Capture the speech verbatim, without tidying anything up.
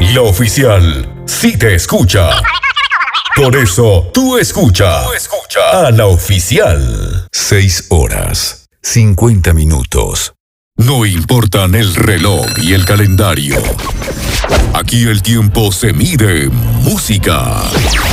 La Oficial sí te escucha. Por eso, tú escucha, tú escucha a La Oficial. Seis horas, cincuenta minutos. No importan el reloj y el calendario. Aquí el tiempo se mide en música.